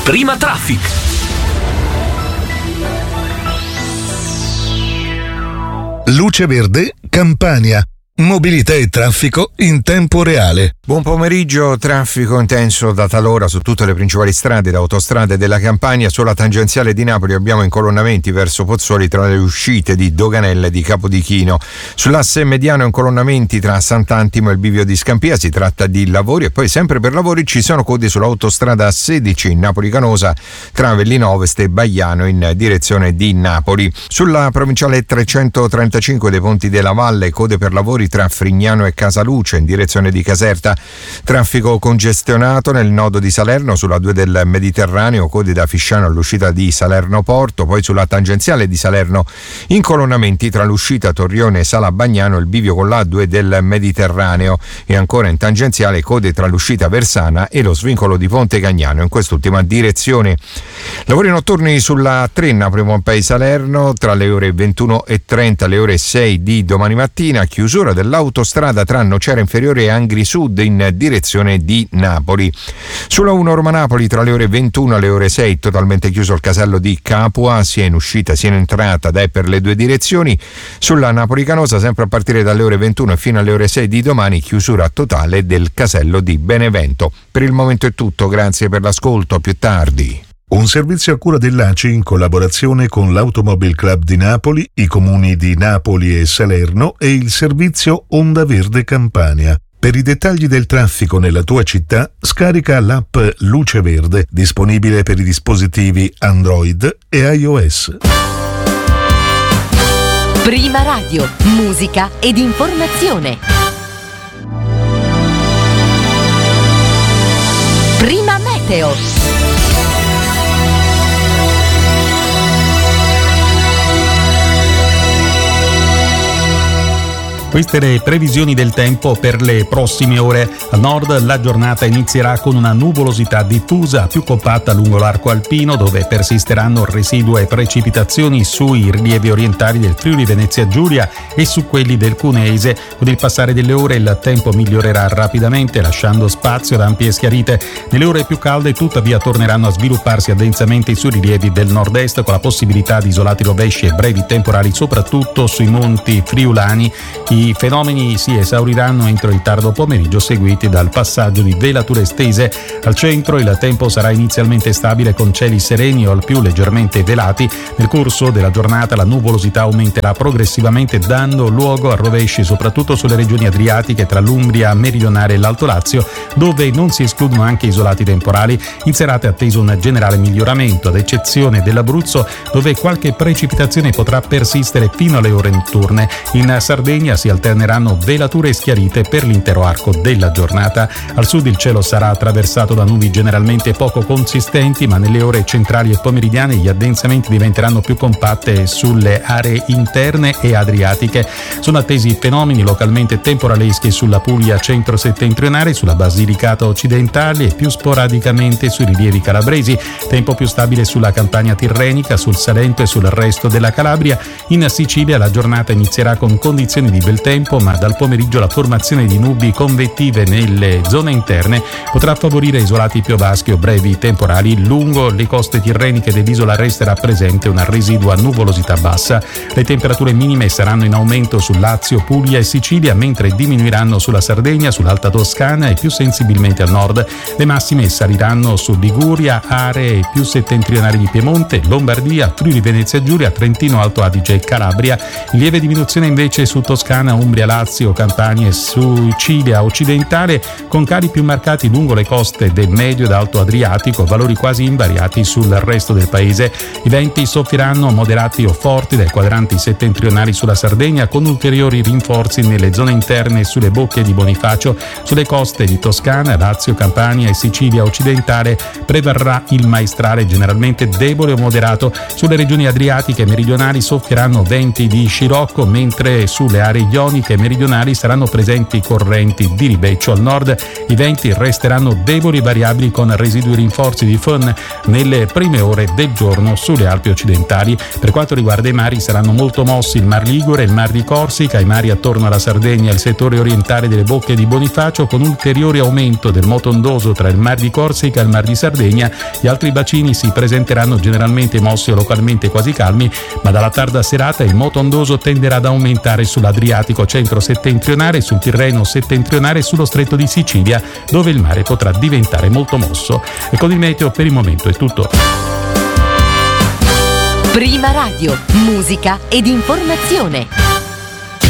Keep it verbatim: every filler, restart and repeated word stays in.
Prima Traffic. Luce Verde, Campania. Mobilità e traffico in tempo reale. Buon pomeriggio, traffico intenso da talora su tutte le principali strade ed autostrade della Campania. Sulla tangenziale di Napoli abbiamo incolonnamenti verso Pozzuoli tra le uscite di Doganella e di Capodichino. Sull'asse mediano incolonnamenti tra Sant'Antimo e il bivio di Scampia, si tratta di lavori, e poi sempre per lavori ci sono code sull'autostrada sedici Napoli-Canosa tra Avellino Ovest e Baiano in direzione di Napoli. Sulla provinciale trecentotrentacinque dei Ponti della Valle, code per lavori tra Frignano e Casaluce in direzione di Caserta. Traffico congestionato nel nodo di Salerno sulla due del Mediterraneo, code da Fisciano all'uscita di Salerno Porto. Poi sulla tangenziale di Salerno incolonnamenti tra l'uscita Torrione e Sala Bagnano e il bivio con l'A due del Mediterraneo, e ancora in tangenziale code tra l'uscita Versana e lo svincolo di Ponte Cagnano in quest'ultima direzione. Lavori notturni sulla tre Napoli-Pompei Salerno tra le ore ventuno e trenta e le ore sei di domani mattina. Chiusura dell'autostrada tra Nocera Inferiore e Angri Sud in direzione di Napoli. Sulla uno Roma-Napoli tra le ore ventuno e le ore sei totalmente chiuso il casello di Capua sia in uscita sia in entrata ed è per le due direzioni. Sulla Napoli-Canosa sempre a partire dalle ore ventuno e fino alle ore sei di domani chiusura totale del casello di Benevento. Per il momento è tutto, grazie per l'ascolto, a più tardi. Un servizio a cura dell'A C I in collaborazione con l'Automobile Club di Napoli, i comuni di Napoli e Salerno e il servizio Onda Verde Campania. Per i dettagli del traffico nella tua città, scarica l'app Luce Verde, disponibile per i dispositivi Android e iOS. Prima Radio, musica ed informazione. Prima Meteo. Queste le previsioni del tempo per le prossime ore. Al nord la giornata inizierà con una nuvolosità diffusa più compatta lungo l'arco alpino, dove persisteranno residue precipitazioni sui rilievi orientali del Friuli Venezia Giulia e su quelli del Cuneese. Con il passare delle ore il tempo migliorerà rapidamente, lasciando spazio ad ampie schiarite. Nelle ore più calde tuttavia torneranno a svilupparsi addensamente sui rilievi del nord-est, con la possibilità di isolati rovesci e brevi temporali soprattutto sui monti friulani. I fenomeni si esauriranno entro il tardo pomeriggio, seguiti dal passaggio di velature estese. Al centro il tempo sarà inizialmente stabile con cieli sereni o al più leggermente velati. Nel corso della giornata la nuvolosità aumenterà progressivamente, dando luogo a rovesci soprattutto sulle regioni adriatiche tra l'Umbria meridionale e l'Alto Lazio, dove non si escludono anche isolati temporali. In serata è atteso un generale miglioramento, ad eccezione dell'Abruzzo, dove qualche precipitazione potrà persistere fino alle ore notturne. In Sardegna si alterneranno velature e schiarite per l'intero arco della giornata. Al sud il cielo sarà attraversato da nubi generalmente poco consistenti, ma nelle ore centrali e pomeridiane gli addensamenti diventeranno più compatte sulle aree interne e adriatiche. Sono attesi fenomeni localmente temporaleschi sulla Puglia centro-settentrionale, sulla Basilicata occidentale e più sporadicamente sui rilievi calabresi. Tempo più stabile sulla Campania tirrenica, sul Salento e sul resto della Calabria. In Sicilia la giornata inizierà con condizioni di bel tempo, ma dal pomeriggio la formazione di nubi convettive nelle zone interne potrà favorire isolati piovaschi o brevi temporali. Lungo le coste tirreniche dell'isola resterà presente una residua nuvolosità bassa. Le temperature minime saranno in aumento sul Lazio, Puglia e Sicilia, mentre diminuiranno sulla Sardegna, sull'Alta Toscana e più sensibilmente al nord. Le massime saliranno su Liguria, aree più settentrionali di Piemonte, Lombardia, Friuli Venezia Giulia, Trentino, Alto Adige e Calabria. Lieve diminuzione invece su Toscana, Umbria, Lazio, Campania e Sicilia occidentale, con cali più marcati lungo le coste del medio ed alto Adriatico, valori quasi invariati sul resto del paese. I venti soffieranno moderati o forti dai quadranti settentrionali sulla Sardegna, con ulteriori rinforzi nelle zone interne e sulle bocche di Bonifacio. Sulle coste di Toscana, Lazio, Campania e Sicilia occidentale prevarrà il maestrale generalmente debole o moderato. Sulle regioni adriatiche meridionali soffieranno venti di scirocco, mentre sulle aree ioniche e meridionali saranno presenti correnti di ribeccio. Al nord i venti resteranno deboli e variabili con residui rinforzi di Föhn nelle prime ore del giorno sulle Alpi occidentali. Per quanto riguarda i mari, saranno molto mossi il Mar Ligure, il Mar di Corsica, i mari attorno alla Sardegna e il settore orientale delle Bocche di Bonifacio, con ulteriore aumento del moto ondoso tra il Mar di Corsica e il Mar di Sardegna. Gli altri bacini si presenteranno generalmente mossi o localmente quasi calmi, ma dalla tarda serata il moto ondoso tenderà ad aumentare sull'Adriatico centro-settentrionale, sul Tirreno settentrionale e sullo Stretto di Sicilia, dove il mare potrà diventare molto mosso. E con il meteo per il momento è tutto. Prima Radio, musica ed informazione.